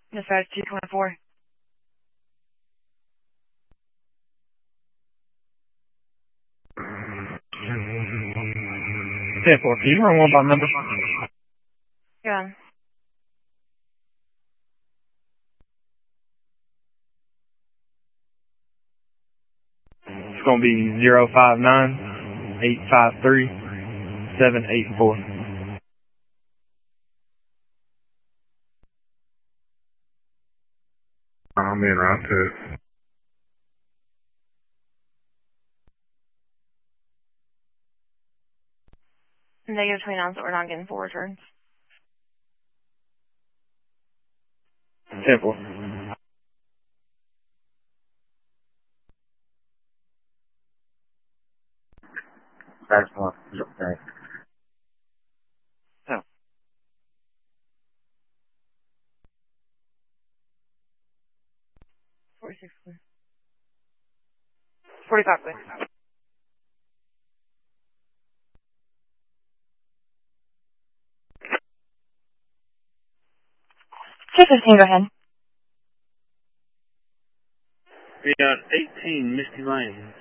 Dispatch 224. 10-4. Can you run one by number? Yeah. It's going to be 059-853-784. I'm in route 2. Negative 29, so we're not getting 4 returns. 10-4. That's one. Okay. Oh. 46, please. 45, please. Two 15, go ahead. We got 18 Misty Lane.